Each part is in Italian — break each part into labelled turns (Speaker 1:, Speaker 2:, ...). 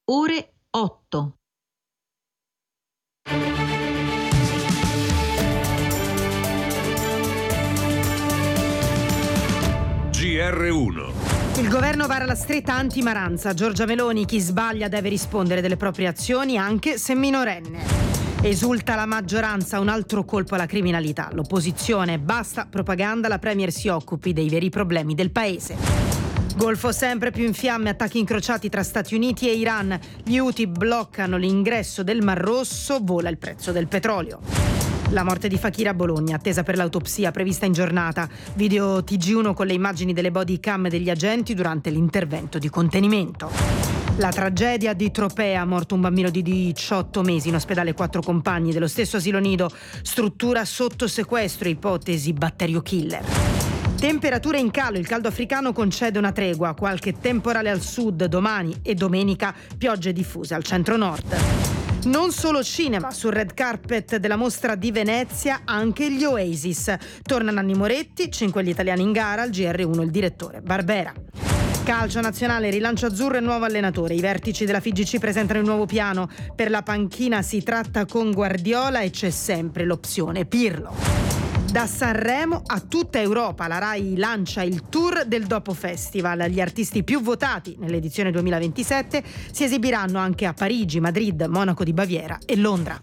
Speaker 1: ore 8.
Speaker 2: GR1.
Speaker 3: Il governo vara la stretta anti-Maranza. Giorgia Meloni: chi sbaglia deve rispondere delle proprie azioni anche se minorenne. Esulta la maggioranza, un altro colpo alla criminalità. L'opposizione: basta propaganda, la Premier si occupi dei veri problemi del paese. Golfo sempre più in fiamme, attacchi incrociati tra Stati Uniti e Iran. Gli Houthi bloccano l'ingresso del Mar Rosso, vola il prezzo del petrolio. La morte di Fakir a Bologna, attesa per l'autopsia prevista in giornata. Video TG1 con le immagini delle body cam degli agenti durante l'intervento di contenimento. La tragedia di Tropea, morto un bambino di 18 mesi, in ospedale 4 compagni dello stesso asilo nido, struttura sotto sequestro, ipotesi batterio killer. Temperature in calo, il caldo africano concede una tregua, qualche temporale al sud domani e domenica, piogge diffuse al centro-nord. Non solo cinema, sul red carpet della mostra di Venezia anche gli Oasis. Torna Nanni Moretti, 5 gli italiani in gara, al GR1 il direttore Barbera. Calcio nazionale, rilancio azzurro e nuovo allenatore. I vertici della FIGC presentano il nuovo piano. Per la panchina si tratta con Guardiola e c'è sempre l'opzione Pirlo. Da Sanremo a tutta Europa, la Rai lancia il tour del Dopo Festival. Gli artisti più votati nell'edizione 2027 si esibiranno anche a Parigi, Madrid, Monaco di Baviera e Londra.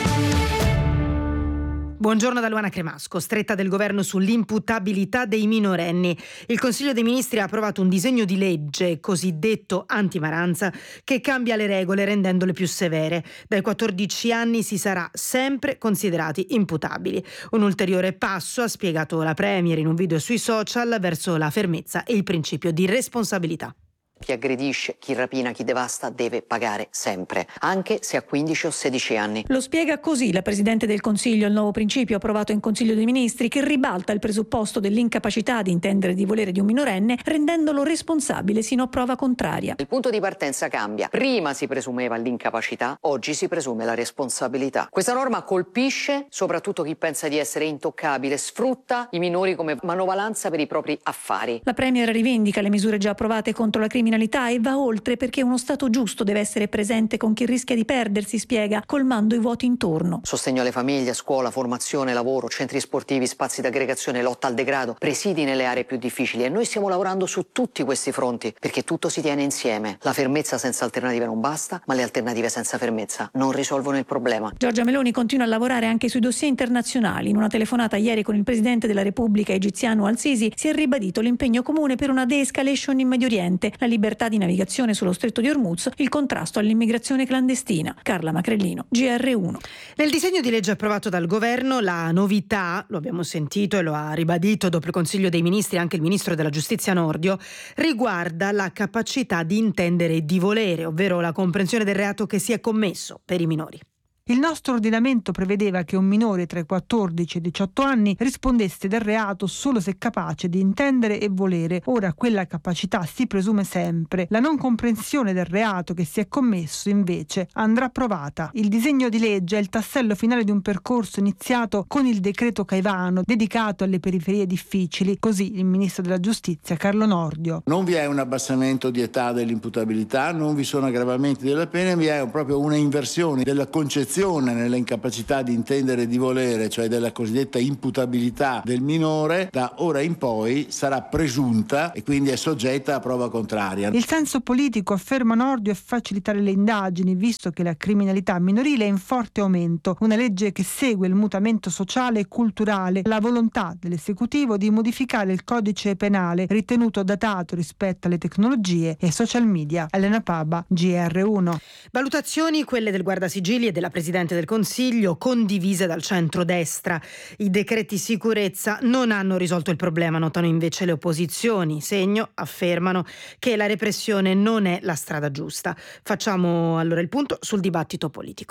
Speaker 3: Buongiorno da Luana Cremasco. Stretta del governo sull'imputabilità dei minorenni. Il Consiglio dei Ministri ha approvato un disegno di legge cosiddetto anti-Maranza che cambia le regole rendendole più severe. Dai 14 anni si sarà sempre considerati imputabili. Un ulteriore passo, ha spiegato la Premier in un video sui social, verso la fermezza e il principio di responsabilità.
Speaker 4: Chi aggredisce, chi rapina, chi devasta deve pagare sempre, anche se ha 15 o 16 anni.
Speaker 5: Lo spiega così la Presidente del Consiglio, il nuovo principio approvato in Consiglio dei Ministri che ribalta il presupposto dell'incapacità di intendere e di volere di un minorenne, rendendolo responsabile sino a prova contraria.
Speaker 4: Il punto di partenza cambia. Prima si presumeva l'incapacità, oggi si presume la responsabilità. Questa norma colpisce soprattutto chi pensa di essere intoccabile, sfrutta i minori come manovalanza per i propri affari.
Speaker 5: La Premier rivendica le misure già approvate contro la criminalità e va oltre perché uno Stato giusto deve essere presente con chi rischia di perdersi, spiega, colmando i vuoti intorno.
Speaker 4: Sostegno alle famiglie, scuola, formazione, lavoro, centri sportivi, spazi d'aggregazione, lotta al degrado, presidi nelle aree più difficili e noi stiamo lavorando su tutti questi fronti perché tutto si tiene insieme. La fermezza senza alternative non basta, ma le alternative senza fermezza non risolvono il problema.
Speaker 5: Giorgia Meloni continua a lavorare anche sui dossier internazionali. In una telefonata ieri con il Presidente della Repubblica egiziano Al-Sisi si è ribadito l'impegno comune per una de-escalation in Medio Oriente, la libertà di navigazione sullo stretto di Hormuz, il contrasto all'immigrazione clandestina. Carla Macrellino, GR1.
Speaker 3: Nel disegno di legge approvato dal governo la novità, lo abbiamo sentito e lo ha ribadito dopo il Consiglio dei Ministri anche il Ministro della Giustizia Nordio, riguarda la capacità di intendere e di volere, ovvero la comprensione del reato che si è commesso per i minori.
Speaker 6: Il nostro ordinamento prevedeva che un minore tra i 14 e i 18 anni rispondesse del reato solo se capace di intendere e volere. Ora quella capacità si presume sempre. La non comprensione del reato che si è commesso, invece, andrà provata. Il disegno di legge è il tassello finale di un percorso iniziato con il decreto Caivano, dedicato alle periferie difficili. Così il Ministro della Giustizia, Carlo Nordio.
Speaker 7: Non vi è un abbassamento di età dell'imputabilità, non vi sono aggravamenti della pena, vi è proprio una inversione della concezione nella incapacità di intendere e di volere, cioè della cosiddetta imputabilità del minore. Da ora in poi sarà presunta e quindi è soggetta a prova contraria.
Speaker 6: Il senso politico, afferma Nordio, è facilitare le indagini, visto che la criminalità minorile è in forte aumento. Una legge che segue il mutamento sociale e culturale, la volontà dell'esecutivo di modificare il codice penale, ritenuto datato rispetto alle tecnologie e social media. Elena Paba, GR1.
Speaker 3: Valutazioni, quelle del Guardasigilli e della Presidente del Consiglio, condivise dal centrodestra. I decreti sicurezza non hanno risolto il problema, notano invece le opposizioni. Segno, affermano, che la repressione non è la strada giusta. Facciamo allora il punto sul dibattito politico.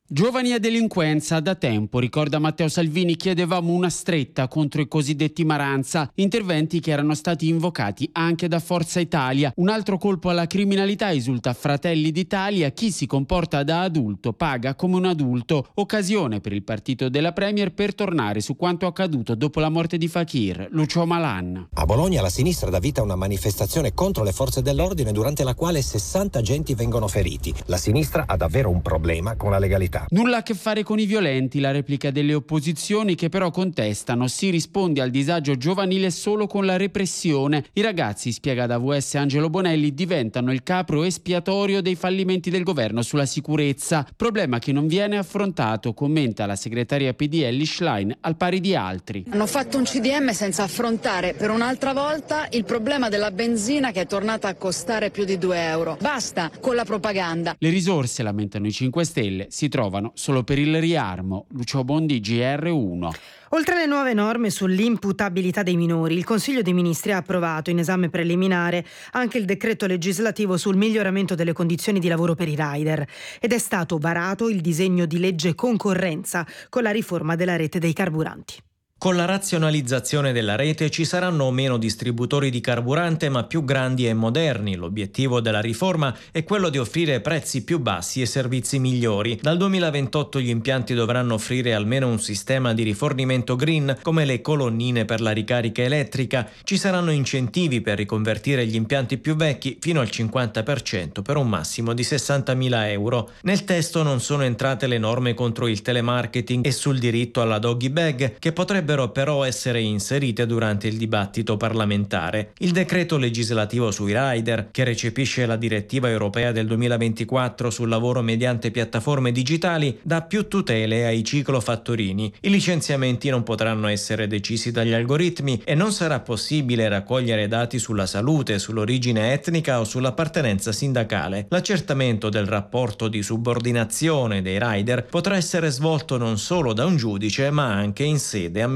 Speaker 1: Giovani e delinquenza, da tempo, ricorda Matteo Salvini, chiedevamo una stretta contro i cosiddetti Maranza, interventi che erano stati invocati anche da Forza Italia. Un altro colpo alla criminalità, esulta Fratelli d'Italia: chi si comporta da adulto paga come un adulto, occasione per il partito della Premier per tornare su quanto accaduto dopo la morte di Fakir. Lucio Malan.
Speaker 8: A Bologna la sinistra dà vita a una manifestazione contro le forze dell'ordine durante la quale 60 agenti vengono feriti. La sinistra ha davvero un problema con la legalità.
Speaker 1: Nulla a che fare con i violenti, la replica delle opposizioni che però contestano: si risponde al disagio giovanile solo con la repressione. I ragazzi, spiega da AWS Angelo Bonelli, diventano il capro espiatorio dei fallimenti del governo sulla sicurezza, problema che non viene affrontato, commenta la segretaria PD Elly Schlein, al pari di altri.
Speaker 9: Hanno fatto un CDM senza affrontare per un'altra volta il problema della benzina, che è tornata a costare più di 2 euro. Basta con la propaganda.
Speaker 1: Le risorse, lamentano i 5 Stelle, si trovano solo per il riarmo. Lucio Bondi, GR1.
Speaker 3: Oltre alle nuove norme sull'imputabilità dei minori, il Consiglio dei Ministri ha approvato in esame preliminare anche il decreto legislativo sul miglioramento delle condizioni di lavoro per i rider ed è stato varato il disegno di legge concorrenza con la riforma della rete dei carburanti.
Speaker 10: Con la razionalizzazione della rete ci saranno meno distributori di carburante ma più grandi e moderni. L'obiettivo della riforma è quello di offrire prezzi più bassi e servizi migliori. Dal 2028 gli impianti dovranno offrire almeno un sistema di rifornimento green come le colonnine per la ricarica elettrica. Ci saranno incentivi per riconvertire gli impianti più vecchi fino al 50% per un massimo di 60.000 euro. Nel testo non sono entrate le norme contro il telemarketing e sul diritto alla doggy bag, che potrebbe però essere inserite durante il dibattito parlamentare. Il decreto legislativo sui rider, che recepisce la direttiva europea del 2024 sul lavoro mediante piattaforme digitali, dà più tutele ai ciclofattorini. I licenziamenti non potranno essere decisi dagli algoritmi e non sarà possibile raccogliere dati sulla salute, sull'origine etnica o sull'appartenenza sindacale. L'accertamento del rapporto di subordinazione dei rider potrà essere svolto non solo da un giudice ma anche in sede amministrativa.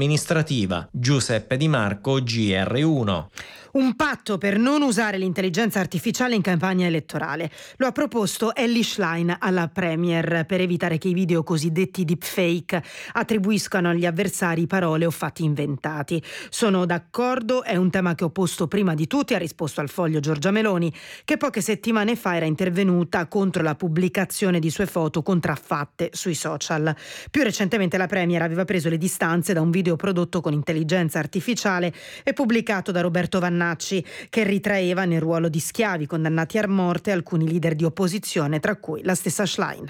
Speaker 10: Giuseppe Di Marco, GR1.
Speaker 3: Un patto per non usare l'intelligenza artificiale in campagna elettorale. Lo ha proposto Elly Schlein alla Premier per evitare che i video cosiddetti deepfake attribuiscano agli avversari parole o fatti inventati. Sono d'accordo, è un tema che ho posto prima di tutti, ha risposto al Foglio Giorgia Meloni, che poche settimane fa era intervenuta contro la pubblicazione di sue foto contraffatte sui social. Più recentemente la Premier aveva preso le distanze da un video prodotto con intelligenza artificiale e pubblicato da Roberto Vannacci, che ritraeva nel ruolo di schiavi condannati a morte alcuni leader di opposizione, tra cui la stessa Schlein.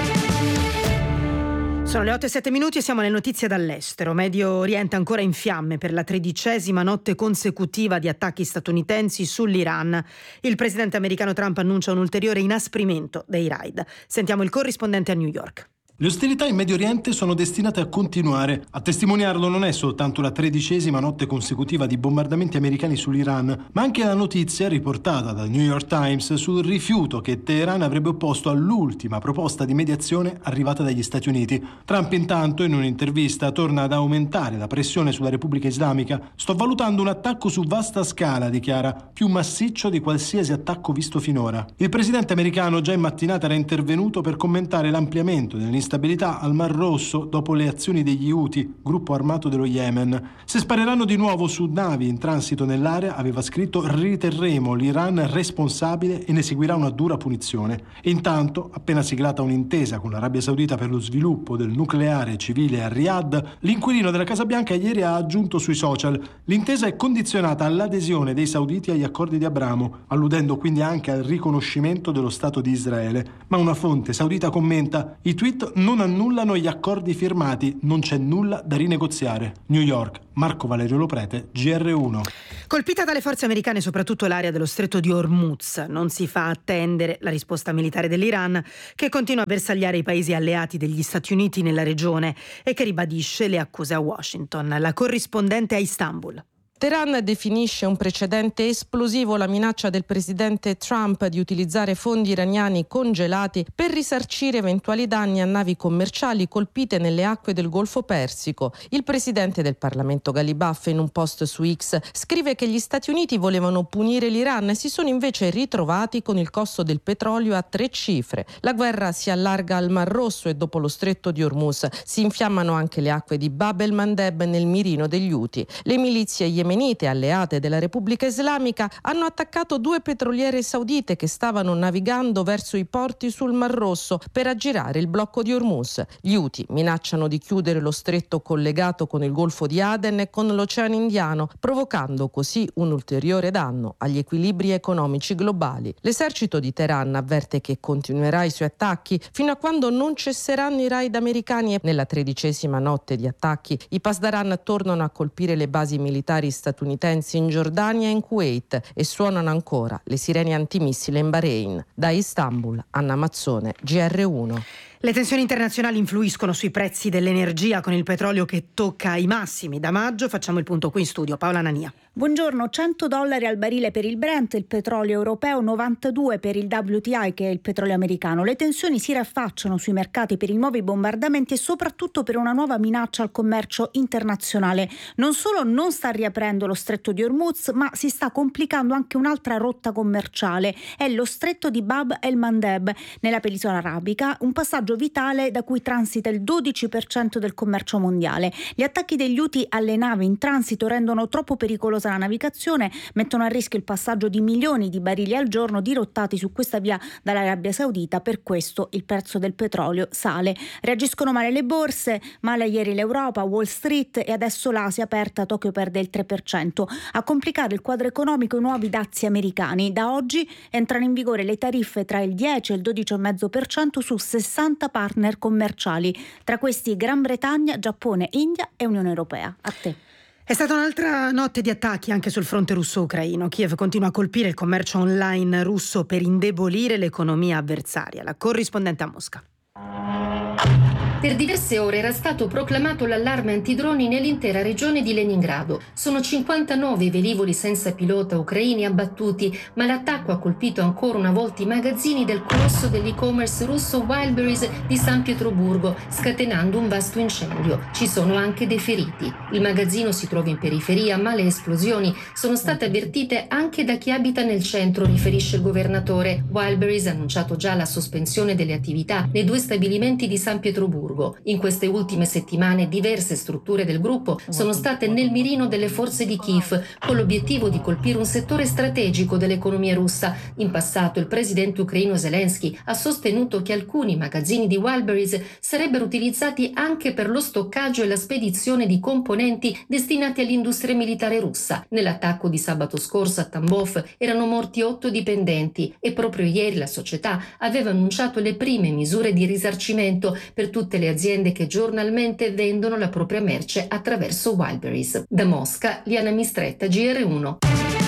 Speaker 3: Sono le 8:07 e siamo alle notizie dall'estero. Medio Oriente ancora in fiamme per la 13ª notte consecutiva di attacchi statunitensi sull'Iran. Il presidente americano Trump annuncia un ulteriore inasprimento dei raid. Sentiamo il corrispondente a New York.
Speaker 11: Le ostilità in Medio Oriente sono destinate a continuare. A testimoniarlo non è soltanto la 13ª notte consecutiva di bombardamenti americani sull'Iran, ma anche la notizia riportata dal New York Times sul rifiuto che Teheran avrebbe opposto all'ultima proposta di mediazione arrivata dagli Stati Uniti. Trump intanto in un'intervista torna ad aumentare la pressione sulla Repubblica Islamica. Sto valutando un attacco su vasta scala, dichiara, più massiccio di qualsiasi attacco visto finora. Il presidente americano già in mattinata era intervenuto per commentare l'ampliamento dell'instabilità al Mar Rosso dopo le azioni degli Houthi, gruppo armato dello Yemen. Se spareranno di nuovo su navi in transito nell'area, aveva scritto, riterremo l'Iran responsabile e ne seguirà una dura punizione. Intanto, appena siglata un'intesa con l'Arabia Saudita per lo sviluppo del nucleare civile a Riyadh, l'inquilino della Casa Bianca ieri ha aggiunto sui social: l'intesa è condizionata all'adesione dei sauditi agli accordi di Abramo, alludendo quindi anche al riconoscimento dello Stato di Israele. Ma una fonte saudita commenta: i tweet non annullano gli accordi firmati, non c'è nulla da rinegoziare. New York, Marco Valerio Loprete, GR1.
Speaker 3: Colpita dalle forze americane soprattutto l'area dello stretto di Hormuz. Non si fa attendere la risposta militare dell'Iran, che continua a bersagliare i paesi alleati degli Stati Uniti nella regione e che ribadisce le accuse a Washington. La corrispondente a Istanbul.
Speaker 12: Teheran definisce un precedente esplosivo la minaccia del presidente Trump di utilizzare fondi iraniani congelati per risarcire eventuali danni a navi commerciali colpite nelle acque del Golfo Persico. Il presidente del Parlamento Ghalibaf in un post su X scrive che gli Stati Uniti volevano punire l'Iran e si sono invece ritrovati con il costo del petrolio a 3 cifre. La guerra si allarga al Mar Rosso e dopo lo stretto di Hormuz si infiammano anche le acque di Bab el-Mandeb nel mirino degli Houthi. Le milizie yemenite alleate della Repubblica Islamica hanno attaccato 2 petroliere saudite che stavano navigando verso i porti sul Mar Rosso per aggirare il blocco di Hormuz. Gli Houthi minacciano di chiudere lo stretto collegato con il Golfo di Aden e con l'Oceano Indiano, provocando così un ulteriore danno agli equilibri economici globali. L'esercito di Teheran avverte che continuerà i suoi attacchi fino a quando non cesseranno i raid americani e nella 13ª notte di attacchi i Pasdaran tornano a colpire le basi militari statunitensi in Giordania e in Kuwait e suonano ancora le sirene antimissile in Bahrain. Da Istanbul, Anna Mazzone, GR1.
Speaker 3: Le tensioni internazionali influiscono sui prezzi dell'energia con il petrolio che tocca i massimi da maggio. Facciamo il punto qui in studio. Paola Nania.
Speaker 13: Buongiorno, $100 al barile per il Brent, il petrolio europeo, 92 per il WTI che è il petrolio americano. Le tensioni si raffacciano sui mercati per i nuovi bombardamenti e soprattutto per una nuova minaccia al commercio internazionale. Non solo non sta riaprendo lo stretto di Hormuz, ma si sta complicando anche un'altra rotta commerciale. È lo stretto di Bab el-Mandeb nella penisola arabica, un passaggio vitale da cui transita il 12% del commercio mondiale. Gli attacchi degli Houthi alle navi in transito rendono troppo pericolosa la navigazione, mettono a rischio il passaggio di milioni di barili al giorno dirottati su questa via dall'Arabia Saudita. Per questo il prezzo del petrolio sale. Reagiscono male le borse, male ieri l'Europa, Wall Street e adesso l'Asia aperta, Tokyo perde il 3%. A complicare il quadro economico i nuovi dazi americani. Da oggi entrano in vigore le tariffe tra il 10 e il 12,5% su 60 partner commerciali, tra questi Gran Bretagna, Giappone, India e Unione Europea. A te.
Speaker 3: È stata un'altra notte di attacchi anche sul fronte russo-ucraino. Kiev continua a colpire il commercio online russo per indebolire l'economia avversaria. La corrispondente a Mosca.
Speaker 14: Per diverse ore era stato proclamato l'allarme antidroni nell'intera regione di Leningrado. Sono 59 i velivoli senza pilota ucraini abbattuti, ma l'attacco ha colpito ancora una volta i magazzini del colosso dell'e-commerce russo Wildberries di San Pietroburgo, scatenando un vasto incendio. Ci sono anche dei feriti. Il magazzino si trova in periferia, ma le esplosioni sono state avvertite anche da chi abita nel centro, riferisce il governatore. Wildberries ha annunciato già la sospensione delle attività nei 2 stabilimenti di San Pietroburgo. In queste ultime settimane diverse strutture del gruppo sono state nel mirino delle forze di Kiev con l'obiettivo di colpire un settore strategico dell'economia russa. In passato il presidente ucraino Zelensky ha sostenuto che alcuni magazzini di Wildberries sarebbero utilizzati anche per lo stoccaggio e la spedizione di componenti destinati all'industria militare russa. Nell'attacco di sabato scorso a Tambov erano morti 8 dipendenti e proprio ieri la società aveva annunciato le prime misure di risarcimento per tutte le aziende che giornalmente vendono la propria merce attraverso Wildberries. Da Mosca, Liana Mistretta, GR1.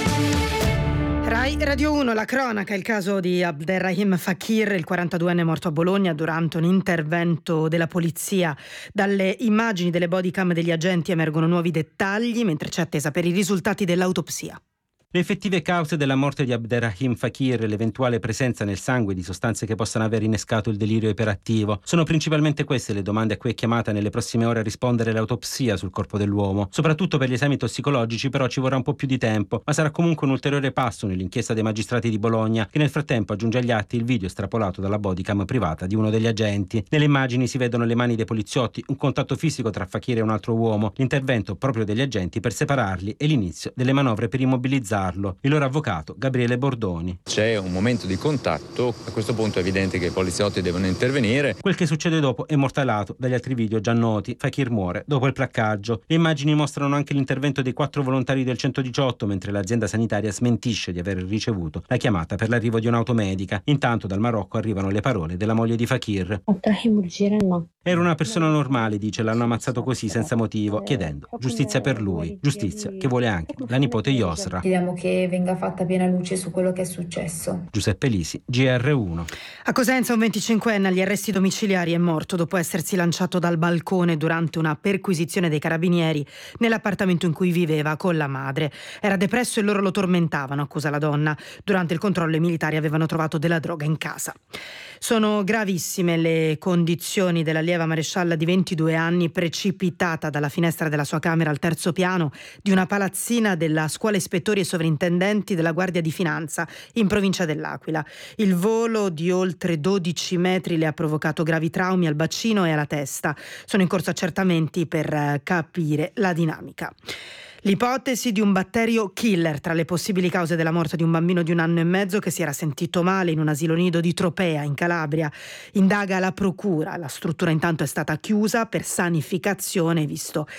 Speaker 3: Rai Radio 1, la cronaca, il caso di Abderrahim Fakir, il 42enne morto a Bologna durante un intervento della polizia. Dalle immagini delle bodycam degli agenti emergono nuovi dettagli, mentre c'è attesa per i risultati dell'autopsia.
Speaker 15: Le effettive cause della morte di Abderrahim Fakir e l'eventuale presenza nel sangue di sostanze che possano aver innescato il delirio iperattivo. Sono principalmente queste le domande a cui è chiamata nelle prossime ore a rispondere l'autopsia sul corpo dell'uomo. Soprattutto per gli esami tossicologici però ci vorrà un po' più di tempo, ma sarà comunque un ulteriore passo nell'inchiesta dei magistrati di Bologna, che nel frattempo aggiunge agli atti il video estrapolato dalla bodycam privata di uno degli agenti. Nelle immagini si vedono le mani dei poliziotti, un contatto fisico tra Fakir e un altro uomo, l'intervento proprio degli agenti per separarli e l'inizio delle manovre per immobilizzarli. Il loro avvocato Gabriele Bordoni.
Speaker 16: C'è un momento di contatto, a questo punto è evidente che i poliziotti devono intervenire.
Speaker 15: Quel che succede dopo è mortalato dagli altri video già noti. Fakir muore dopo il placcaggio. Le immagini mostrano anche l'intervento dei 4 volontari del 118, mentre l'azienda sanitaria smentisce di aver ricevuto la chiamata per l'arrivo di un'auto medica. Intanto dal Marocco arrivano le parole della moglie di Fakir. Era una persona normale, dice, l'hanno ammazzato così senza motivo, chiedendo giustizia per lui, giustizia che vuole anche la nipote Yosra.
Speaker 17: speriamo che venga fatta piena luce su quello che è successo.
Speaker 15: Giuseppe Lisi, GR1.
Speaker 3: A Cosenza un 25enne agli arresti domiciliari è morto dopo essersi lanciato dal balcone durante una perquisizione dei carabinieri nell'appartamento in cui viveva con la madre. Era depresso e loro lo tormentavano, accusa la donna. Durante il controllo i militari avevano trovato della droga in casa. Sono gravissime le condizioni dell'allieva marescialla di 22 anni precipitata dalla finestra della sua camera al terzo piano di una palazzina della scuola ispettori e sovrintendenti della Guardia di Finanza in provincia dell'Aquila. Il volo di oltre 12 metri le ha provocato gravi traumi al bacino e alla testa. Sono in corso accertamenti per capire la dinamica. L'ipotesi di un batterio killer tra le possibili cause della morte di un bambino di 1 anno e mezzo che si era sentito male in un asilo nido di Tropea, in Calabria. Indaga la procura. La struttura intanto è stata chiusa per sanificazione, visto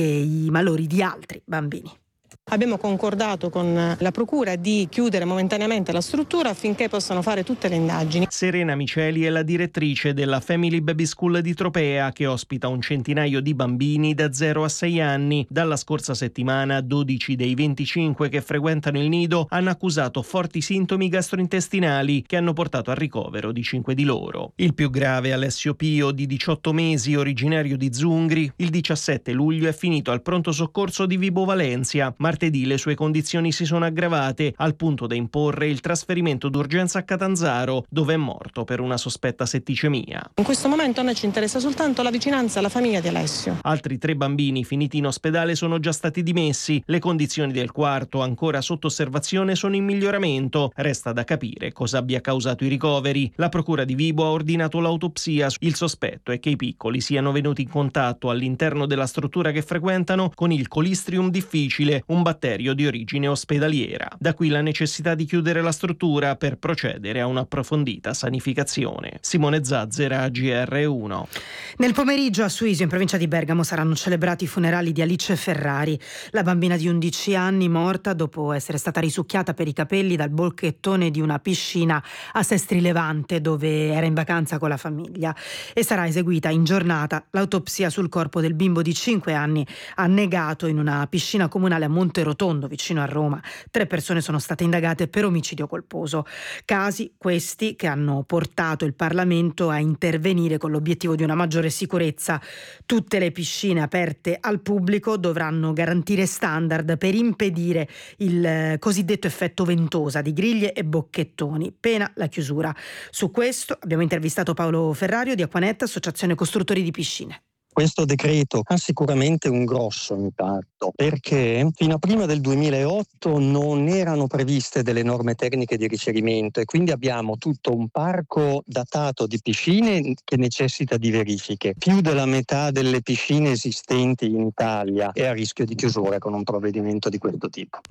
Speaker 3: i malori di altri bambini.
Speaker 18: Abbiamo concordato con la procura di chiudere momentaneamente la struttura affinché possano fare tutte le indagini.
Speaker 19: Serena Miceli è la direttrice della Family Baby School di Tropea, che ospita un centinaio di bambini da 0 a 6 anni. Dalla scorsa settimana 12 dei 25 che frequentano il nido hanno accusato forti sintomi gastrointestinali che hanno portato al ricovero di 5 di loro. Il più grave, Alessio Pio, di 18 mesi, originario di Zungri, il 17 luglio è finito al pronto soccorso di Vibo Valentia. Martedì le sue condizioni si sono aggravate al punto da imporre il trasferimento d'urgenza a Catanzaro, dove è morto per una sospetta setticemia.
Speaker 18: In questo momento a noi ci interessa soltanto la vicinanza alla famiglia di Alessio.
Speaker 19: Altri 3 bambini finiti in ospedale sono già stati dimessi. Le condizioni del quarto, ancora sotto osservazione, sono in miglioramento. Resta da capire cosa abbia causato i ricoveri. La procura di Vibo ha ordinato l'autopsia. Il sospetto è che i piccoli siano venuti in contatto all'interno della struttura che frequentano con il Colistrium difficile, un batterio di origine ospedaliera. Da qui la necessità di chiudere la struttura per procedere a un'approfondita sanificazione. Simone Zazzera, GR1.
Speaker 3: Nel pomeriggio a Suisio, in provincia di Bergamo, saranno celebrati i funerali di Alice Ferrari, la bambina di 11 anni morta dopo essere stata risucchiata per i capelli dal bocchettone di una piscina a Sestri Levante, dove era in vacanza con la famiglia. E sarà eseguita in giornata l'autopsia sul corpo del bimbo di 5 anni annegato in una piscina comunale a Monterotondo, vicino a Roma. 3 persone sono state indagate per omicidio colposo. Casi questi che hanno portato il Parlamento a intervenire con l'obiettivo di una maggiore sicurezza. Tutte le piscine aperte al pubblico dovranno garantire standard per impedire il cosiddetto effetto ventosa di griglie e bocchettoni, pena la chiusura. Su questo abbiamo intervistato Paolo Ferrario di Acquanet, Associazione Costruttori di Piscine.
Speaker 20: Questo decreto ha sicuramente un grosso impatto perché fino a prima del 2008 non erano previste delle norme tecniche di ricevimento e quindi abbiamo tutto un parco datato di piscine che necessita di verifiche. Più della metà delle piscine esistenti in Italia è a rischio di chiusura con un provvedimento di questo tipo.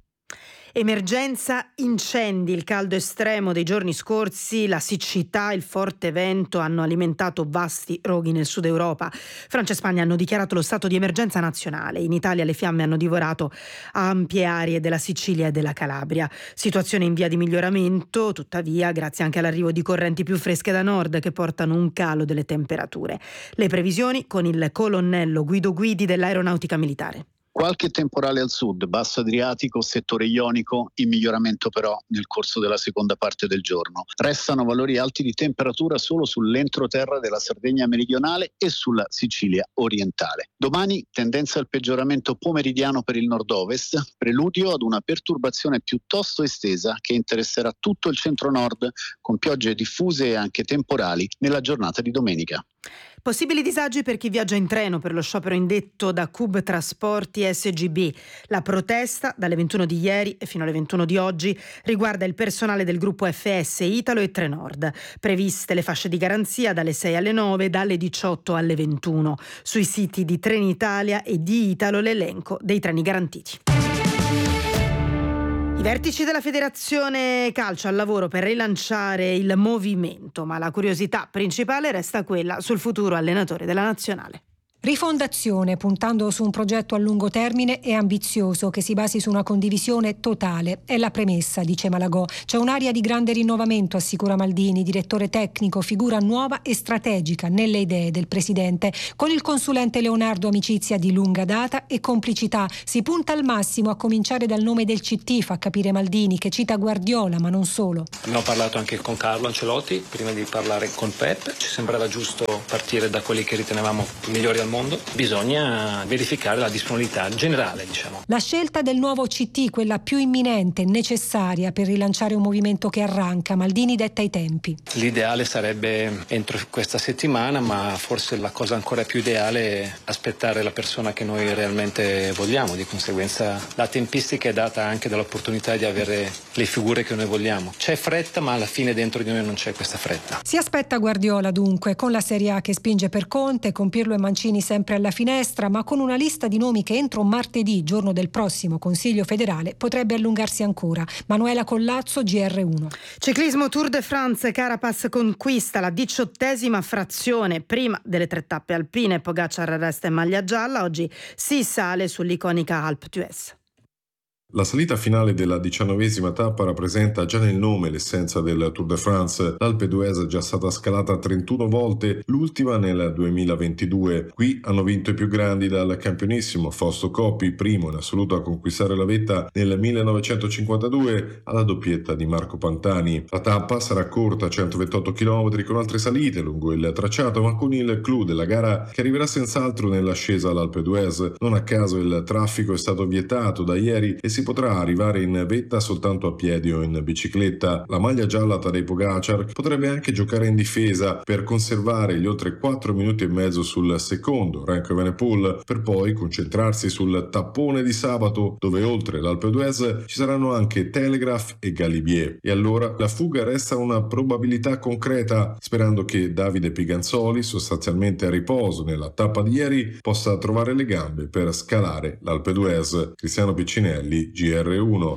Speaker 3: Emergenza incendi, il caldo estremo dei giorni scorsi, la siccità, il forte vento hanno alimentato vasti roghi nel sud Europa. Francia e Spagna hanno dichiarato lo stato di emergenza nazionale. In Italia le fiamme hanno divorato ampie aree della Sicilia e della Calabria. Situazione in via di miglioramento, tuttavia, grazie anche all'arrivo di correnti più fresche da nord che portano un calo delle temperature. Le previsioni con il colonnello Guido Guidi dell'Aeronautica Militare.
Speaker 21: Qualche temporale al sud, basso Adriatico, settore ionico, in miglioramento però nel corso della seconda parte del giorno. Restano valori alti di temperatura solo sull'entroterra della Sardegna meridionale e sulla Sicilia orientale. Domani tendenza al peggioramento pomeridiano per il nord-ovest, preludio ad una perturbazione piuttosto estesa che interesserà tutto il centro-nord, con piogge diffuse e anche temporali nella giornata di domenica.
Speaker 3: Possibili disagi per chi viaggia in treno per lo sciopero indetto da Cub Trasporti SGB. La protesta, dalle 21 di ieri e fino alle 21 di oggi, riguarda il personale del gruppo FS, Italo e Trenord. Previste le fasce di garanzia dalle 6 alle 9, dalle 18 alle 21. Sui siti di Trenitalia e di Italo l'elenco dei treni garantiti. I vertici della Federazione Calcio al lavoro per rilanciare il movimento, ma la curiosità principale resta quella sul futuro allenatore della nazionale.
Speaker 2: Rifondazione, puntando su un progetto a lungo termine e ambizioso che si basi su una condivisione totale. È la premessa, dice Malagò. C'è un'area di grande rinnovamento, assicura Maldini, direttore tecnico, figura nuova e strategica nelle idee del presidente. Con il consulente Leonardo amicizia di lunga data e complicità. Si punta al massimo, a cominciare dal nome del CT, fa capire Maldini, che cita Guardiola, ma non solo.
Speaker 22: Abbiamo parlato anche con Carlo Ancelotti prima di parlare con Pep. Ci sembrava giusto partire da quelli che ritenevamo migliori al mondo. Bisogna verificare la disponibilità generale, diciamo.
Speaker 2: La scelta del nuovo CT, quella più imminente, necessaria per rilanciare un movimento che arranca. Maldini detta i tempi.
Speaker 22: L'ideale sarebbe entro questa settimana, ma forse la cosa ancora più ideale è aspettare la persona che noi realmente vogliamo. Di conseguenza la tempistica è data anche dall'opportunità di avere le figure che noi vogliamo. C'è fretta, ma alla fine dentro di noi non c'è questa fretta.
Speaker 2: Si aspetta Guardiola dunque, con la Serie A che spinge per Conte, con Pirlo e Mancini sempre alla finestra, ma con una lista di nomi che entro martedì, giorno del prossimo Consiglio federale, potrebbe allungarsi ancora. Manuela Collazzo, GR1.
Speaker 3: Ciclismo Tour de France, Carapaz conquista la 18ª frazione, prima delle 3 tappe alpine. Pogacar resta in maglia gialla, oggi si sale sull'iconica Alpe d'Huez.
Speaker 23: La salita finale della 19ª tappa rappresenta già nel nome l'essenza del Tour de France. L'Alpe d'Huez è già stata scalata 31 volte, l'ultima nel 2022. Qui hanno vinto i più grandi dal campionissimo, Fausto Coppi, primo in assoluto a conquistare la vetta nel 1952 alla doppietta di Marco Pantani. La tappa sarà corta, 128 km con altre salite lungo il tracciato, ma con il clou della gara che arriverà senz'altro nell'ascesa all'Alpe d'Huez. Non a caso il traffico è stato vietato da ieri e si potrà arrivare in vetta soltanto a piedi o in bicicletta. La maglia gialla Tadej Pogacar potrebbe anche giocare in difesa per conservare gli oltre 4 minuti e mezzo sul secondo, Remco Evenepoel, per poi concentrarsi sul tappone di sabato, dove oltre l'Alpe d'Huez ci saranno anche Telegraph e Galibier. E allora la fuga resta una probabilità concreta, sperando che Davide Piganzoli, sostanzialmente a riposo nella tappa di ieri, possa trovare le gambe per scalare l'Alpe d'Huez. Cristiano Piccinelli, GR1.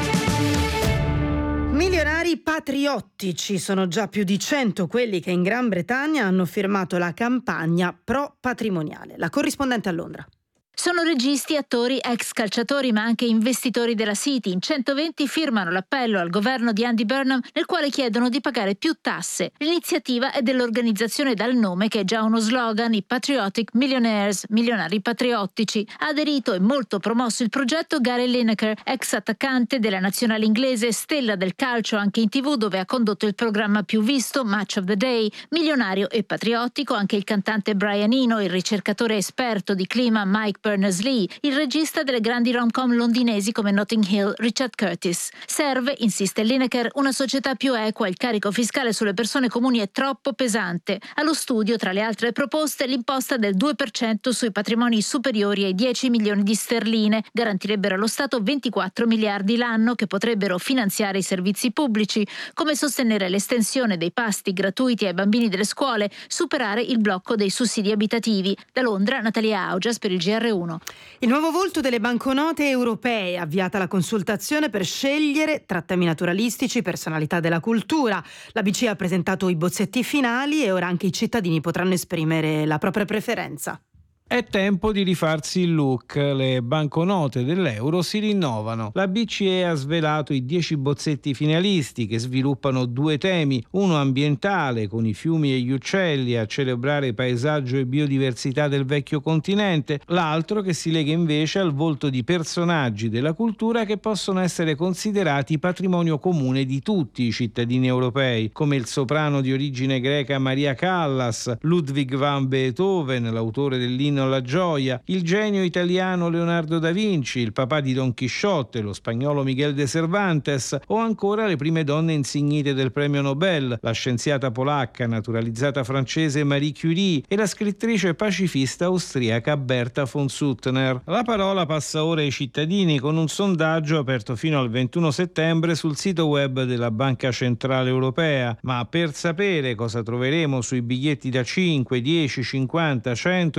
Speaker 3: Milionari patriottici, sono già più di 100 quelli che in Gran Bretagna hanno firmato la campagna pro patrimoniale. La corrispondente a Londra.
Speaker 24: Sono registi, attori, ex calciatori ma anche investitori della City. In 120 firmano l'appello al governo di Andy Burnham nel quale chiedono di pagare più tasse. L'iniziativa è dell'organizzazione dal nome che è già uno slogan, i Patriotic Millionaires, milionari patriottici. Ha aderito e molto promosso il progetto Gary Lineker, ex attaccante della nazionale inglese, stella del calcio anche in TV dove ha condotto il programma più visto, Match of the Day. Milionario e patriottico anche il cantante Brian Eno, il ricercatore esperto di clima Mike Berners-Lee, il regista delle grandi rom-com londinesi come Notting Hill, Richard Curtis. Serve, insiste Lineker, una società più equa, il carico fiscale sulle persone comuni è troppo pesante. Allo studio, tra le altre proposte, l'imposta del 2% sui patrimoni superiori ai 10 milioni di sterline, garantirebbero allo Stato 24 miliardi l'anno che potrebbero finanziare i servizi pubblici, come sostenere l'estensione dei pasti gratuiti ai bambini delle scuole, superare il blocco dei sussidi abitativi. Da Londra, Natalia Augias per il GR1.
Speaker 3: Il nuovo volto delle banconote europee, avviata la consultazione per scegliere tra temi naturalistici, personalità della cultura. La BCE ha presentato i bozzetti finali e ora anche i cittadini potranno esprimere la propria preferenza.
Speaker 25: È tempo di rifarsi il look, le banconote dell'euro si rinnovano. La BCE ha svelato i 10 bozzetti finalisti che sviluppano 2 temi, uno ambientale con i fiumi e gli uccelli a celebrare paesaggio e biodiversità del vecchio continente, l'altro che si lega invece al volto di personaggi della cultura che possono essere considerati patrimonio comune di tutti i cittadini europei, come il soprano di origine greca Maria Callas, Ludwig van Beethoven, l'autore dell'inno alla gioia, il genio italiano Leonardo da Vinci, il papà di Don Chisciotte, lo spagnolo Miguel de Cervantes, o ancora le prime donne insignite del premio Nobel, la scienziata polacca naturalizzata francese Marie Curie e la scrittrice pacifista austriaca Berta von Suttner. La parola passa ora ai cittadini con un sondaggio aperto fino al 21 settembre sul sito web della Banca Centrale Europea, ma per sapere cosa troveremo sui biglietti da 5, 10, 50, 100 e 200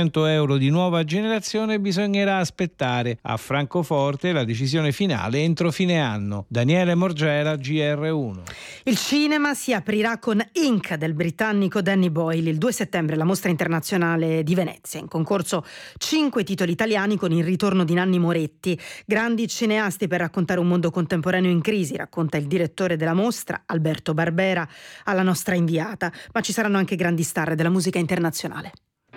Speaker 25: €500 di nuova generazione bisognerà aspettare. A Francoforte la decisione finale entro fine anno. Daniele Morgera, GR1.
Speaker 3: Il cinema si aprirà con Inc. del britannico Danny Boyle il 2 settembre, la mostra internazionale di Venezia. In concorso 5 titoli italiani con il ritorno di Nanni Moretti. Grandi cineasti per raccontare un mondo contemporaneo in crisi, racconta il direttore della mostra, Alberto Barbera, alla nostra inviata. Ma ci saranno anche grandi star della musica internazionale.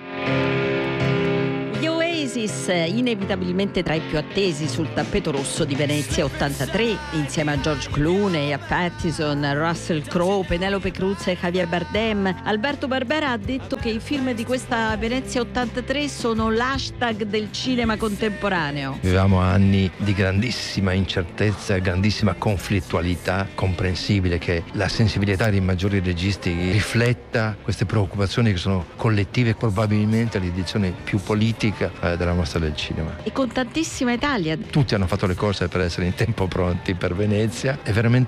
Speaker 4: Inevitabilmente tra i più attesi sul tappeto rosso di Venezia 83, insieme a George Clooney, a Pattison, a Russell Crowe, Penelope Cruz e Javier Bardem. Alberto Barbera ha detto che i film di questa Venezia 83 sono l'hashtag del cinema contemporaneo.
Speaker 5: Vivevamo anni di grandissima incertezza, grandissima conflittualità, comprensibile che la sensibilità dei maggiori registi rifletta queste preoccupazioni che sono collettive, probabilmente l'edizione più politica della mostra del cinema.
Speaker 4: E con tantissima Italia.
Speaker 5: Tutti hanno fatto le corse per essere in tempo pronti per Venezia. È veramente